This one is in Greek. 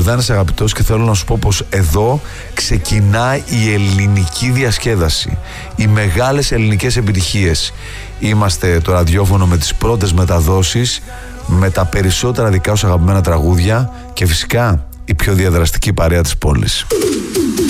Μπογδάνης Αγαπητός και θέλω να σου πω πως εδώ ξεκινάει η ελληνική διασκέδαση. Οι μεγάλες ελληνικές επιτυχίες. Είμαστε το ραδιόφωνο με τις πρώτες μεταδόσεις, με τα περισσότερα δικά σου αγαπημένα τραγούδια και φυσικά η πιο διαδραστική παρέα της πόλης.